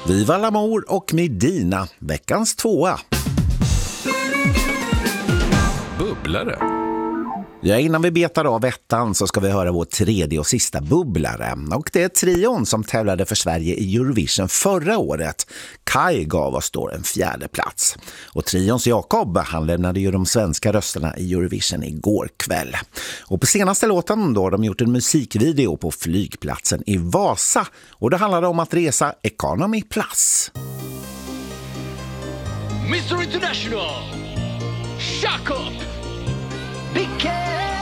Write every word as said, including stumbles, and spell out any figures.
Viva l'amour och Medina, veckans tvåa. Bubblare. Ja, innan vi betar av ettan så ska vi höra vår tredje och sista bubblare. Och det är trion som tävlade för Sverige i Eurovision förra året. Kai gav oss då en fjärde plats. Och trions Jakob, han lämnade ju de svenska rösterna i Eurovision igår kväll. Och på senaste låten då har de gjort en musikvideo på flygplatsen i Vasa. Och det handlade om att resa Economy Plus. mister International, Jakob Bicke.